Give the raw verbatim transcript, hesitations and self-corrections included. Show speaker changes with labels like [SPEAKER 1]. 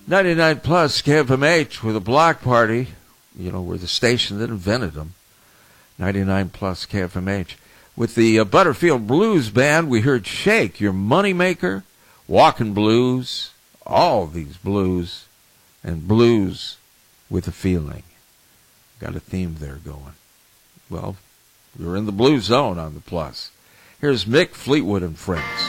[SPEAKER 1] ninety-nine plus K F M H with a block party. You know, we're the station that invented them. ninety-nine plus K F M H. With the uh, Butterfield Blues Band, we heard Shake, Your Moneymaker, Walkin' Blues, all these blues, and blues with a feeling. Got a theme there going. Well, we're in the blue zone on the plus. Here's Mick Fleetwood and Friends.